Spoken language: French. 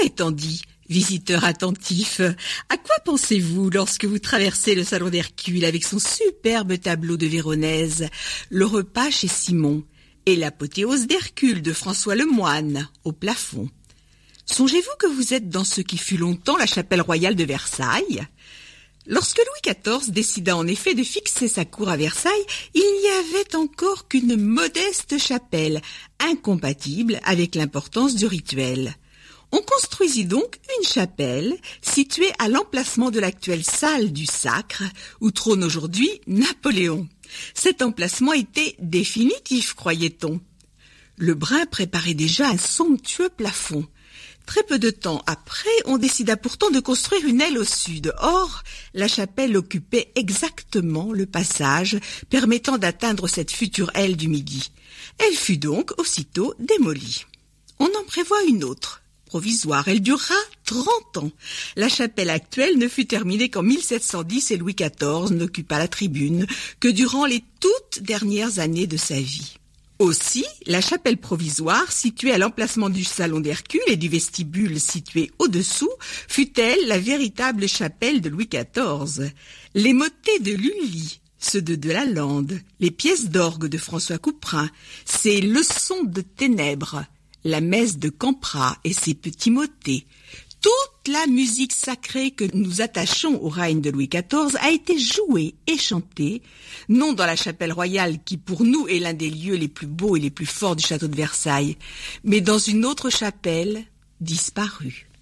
étant dit, visiteur attentif, à quoi pensez-vous lorsque vous traversez le salon d'Hercule avec son superbe tableau de Véronèse, le repas chez Simon et l'apothéose d'Hercule de François Lemoine au plafond? Songez-vous que vous êtes dans ce qui fut longtemps la chapelle royale de Versailles? Lorsque Louis XIV décida en effet de fixer sa cour à Versailles, il n'y avait encore qu'une modeste chapelle, incompatible avec l'importance du rituel. On construisit donc une chapelle située à l'emplacement de l'actuelle salle du Sacre, où trône aujourd'hui Napoléon. Cet emplacement était définitif, croyait-on. Lebrun préparait déjà un somptueux plafond. Très peu de temps après, on décida pourtant de construire une aile au sud. Or, la chapelle occupait exactement le passage permettant d'atteindre cette future aile du Midi. Elle fut donc aussitôt démolie. On en prévoit une autre, provisoire. Elle durera 30 ans. La chapelle actuelle ne fut terminée qu'en 1710 et Louis XIV n'occupa la tribune que durant les toutes dernières années de sa vie. Aussi, la chapelle provisoire, située à l'emplacement du salon d'Hercule et du vestibule situé au-dessous, fut-elle la véritable chapelle de Louis XIV. Les motets de Lully, ceux de Delalande, les pièces d'orgue de François Couperin, ses leçons de ténèbres, la messe de Campras et ses petits motets, toute la musique sacrée que nous attachons au règne de Louis XIV a été jouée et chantée, non dans la chapelle royale qui pour nous est l'un des lieux les plus beaux et les plus forts du château de Versailles, mais dans une autre chapelle disparue.